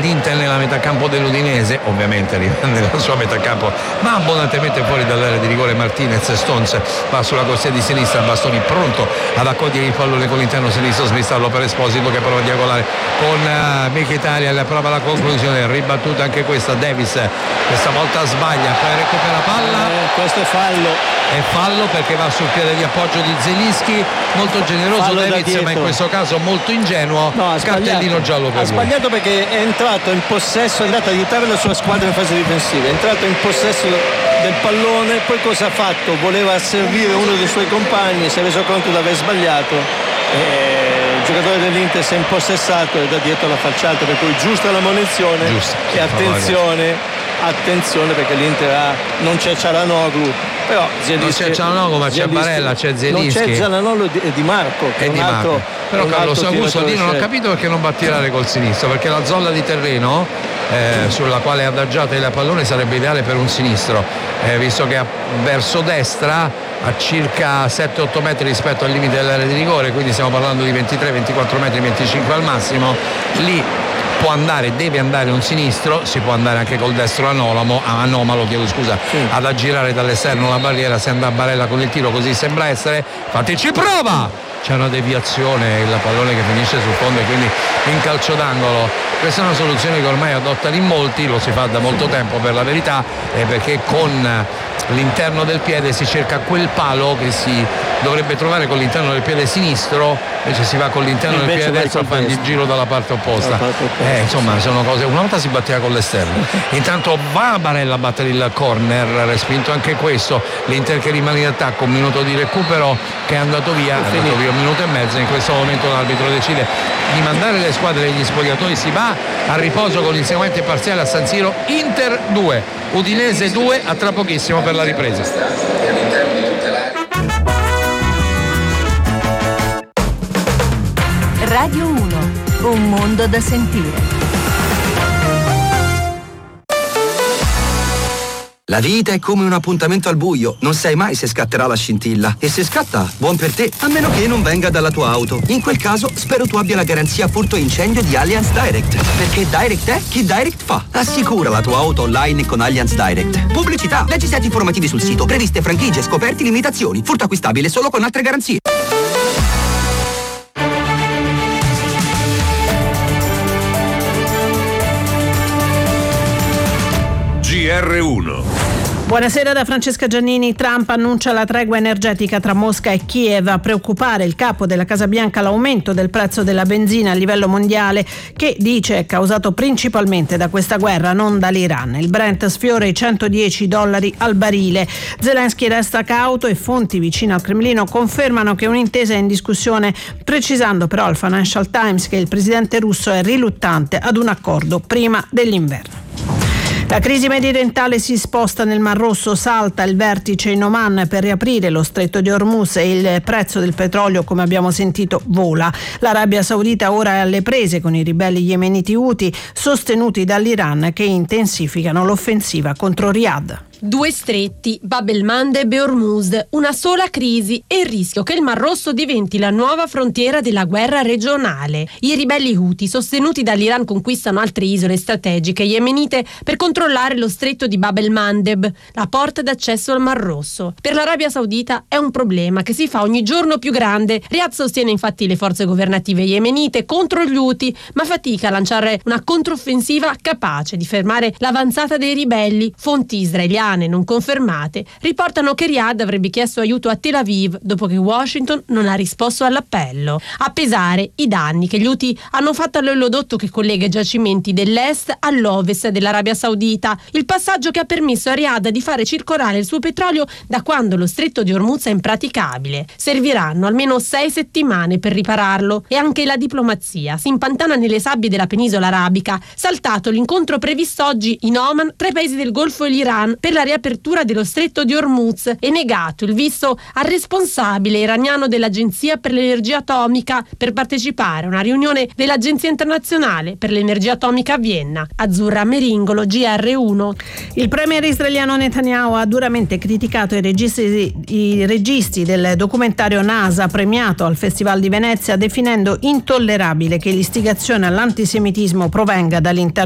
l'Inter nella metà campo dell'Udinese, ovviamente rimane nella sua metà campo ma abbondantemente fuori dall'area di rigore. Martinez, Stones va sulla corsia di sinistra, Bastoni pronto ad accogliere il pallone con l'interno sinistro, smistarlo per Esposito che prova a diagonale con Mkhitaryan, prova la conclusione, ribattuta anche questa. Davis questa volta sbaglia, poi recupera palla, questo è fallo perché va sul piede di appoggio di Zelinski, molto generoso fallo Davis ma in questo caso molto ingenuo. Cartellino giallo per lui. Ha sbagliato perché è entrato in possesso, è andato a aiutare la sua squadra in fase difensiva, è entrato in possesso del pallone, poi cosa ha fatto? Voleva servire uno dei suoi compagni, si è reso conto di aver sbagliato, il giocatore dell'Inter si è impossessato e da dietro l'ha falciato, per cui giusta la munizione. E attenzione perché l'Inter non c'è Cialanoglu, però non c'è Cialanoglu ma c'è Barella, c'è Zelinski, non c'è Cialanoglu e Di Marco che è un altro, però Carlos Augusto lì non ho capito perché non va a tirare col sinistro, perché la zolla di terreno sulla quale è adagiata il pallone sarebbe ideale per un sinistro, visto che verso destra a circa 7-8 metri rispetto al limite dell'area di rigore, quindi stiamo parlando di 23-24 metri, 25 al massimo. Lì può andare, deve andare un sinistro, si può andare anche col destro anomalo, ad aggirare dall'esterno la barriera, se andrà Barella con il tiro, così sembra essere. Infatti ci prova, c'è una deviazione, il pallone che finisce sul fondo e quindi in calcio d'angolo. Questa è una soluzione che ormai adottano in molti, lo si fa da molto tempo per la verità, perché con l'interno del piede si cerca quel palo che si dovrebbe trovare con l'interno del piede sinistro, invece si va con l'interno del piede destro a fare il giro dalla parte opposta. Insomma sono cose, una volta si batteva con l'esterno. Intanto va Barella a battere il corner, respinto anche questo, l'Inter che rimane in attacco, un minuto di recupero che è andato via un minuto e mezzo. In questo momento l'arbitro decide di mandare le squadre degli spogliatoi, si va a riposo con il seguente parziale a San Siro: Inter 2 Udinese 2, a tra pochissimo per la ripresa. Radio 1, un mondo da sentire. La vita è come un appuntamento al buio, non sai mai se scatterà la scintilla. E se scatta, buon per te, a meno che non venga dalla tua auto. In quel caso, spero tu abbia la garanzia furto incendio di Allianz Direct. Perché Direct è chi Direct fa. Assicura la tua auto online con Allianz Direct. Pubblicità, leggi set informativi sul sito, previste franchigie, scoperti, limitazioni. Furto acquistabile solo con altre garanzie. GR1. Buonasera da Francesca Giannini. Trump annuncia la tregua energetica tra Mosca e Kiev. A preoccupare il capo della Casa Bianca l'aumento del prezzo della benzina a livello mondiale, che dice è causato principalmente da questa guerra, non dall'Iran. Il Brent sfiora i $110 al barile. Zelensky resta cauto e fonti vicine al Cremlino confermano che un'intesa è in discussione, precisando però al Financial Times che il presidente russo è riluttante ad un accordo prima dell'inverno. La crisi mediorientale si sposta nel Mar Rosso, salta il vertice in Oman per riaprire lo stretto di Hormuz e il prezzo del petrolio, come abbiamo sentito, vola. L'Arabia Saudita ora è alle prese con i ribelli yemeniti Houthi, sostenuti dall'Iran, che intensificano l'offensiva contro Riyadh. Due stretti, Bab el-Mandeb e Hormuz, una sola crisi e il rischio che il Mar Rosso diventi la nuova frontiera della guerra regionale. I ribelli Houthi, sostenuti dall'Iran, conquistano altre isole strategiche yemenite per controllare lo stretto di Bab el-Mandeb, la porta d'accesso al Mar Rosso. Per l'Arabia Saudita è un problema che si fa ogni giorno più grande. Riyadh sostiene infatti le forze governative yemenite contro gli Houthi, ma fatica a lanciare una controffensiva capace di fermare l'avanzata dei ribelli. Fonti israeliane non confermate riportano che Riyadh avrebbe chiesto aiuto a Tel Aviv dopo che Washington non ha risposto all'appello. A pesare i danni che gli Houthi hanno fatto all'oleodotto che collega i giacimenti dell'est all'ovest dell'Arabia Saudita, il passaggio che ha permesso a Riyadh di fare circolare il suo petrolio da quando lo stretto di Hormuz è impraticabile. Serviranno almeno 6 settimane per ripararlo e anche la diplomazia si impantana nelle sabbie della penisola arabica, saltato l'incontro previsto oggi in Oman tra i paesi del Golfo e l'Iran per la riapertura dello stretto di Hormuz e negato il visto al responsabile iraniano dell'Agenzia per l'Energia Atomica per partecipare a una riunione dell'Agenzia Internazionale per l'Energia Atomica a Vienna. Azzurra Meringolo, GR1. Il premier israeliano Netanyahu ha duramente criticato i registi del documentario NASA premiato al Festival di Venezia, definendo intollerabile che l'istigazione all'antisemitismo provenga dall'interno